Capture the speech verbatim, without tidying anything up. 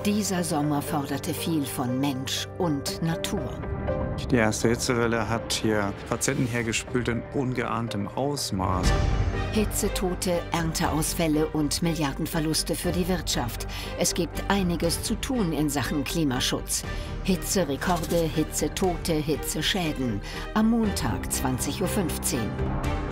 Dieser Sommer forderte viel von Mensch und Natur. Die erste Hitzewelle hat hier Patienten hergespült in ungeahntem Ausmaß. Hitzetote, Ernteausfälle und Milliardenverluste für die Wirtschaft. Es gibt einiges zu tun in Sachen Klimaschutz. Hitzerekorde, Hitzetote, Hitzeschäden. Am Montag zwanzig Uhr fünfzehn.